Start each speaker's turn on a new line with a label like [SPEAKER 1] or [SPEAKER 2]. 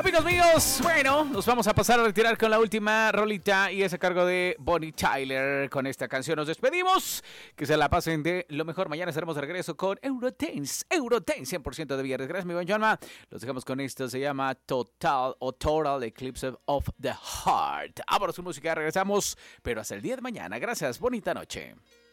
[SPEAKER 1] amigos míos, bueno, nos vamos a pasar a retirar con la última rolita y es a cargo de Bonnie Tyler. Con esta canción nos despedimos. Que se la pasen de lo mejor. Mañana estaremos de regreso con Eurodance 100% de viernes. Gracias, mi buen Johnma. Los dejamos con esto. Se llama Total Eclipse of the Heart. Vámonos con música, regresamos, pero hasta el día de mañana. Gracias, bonita noche.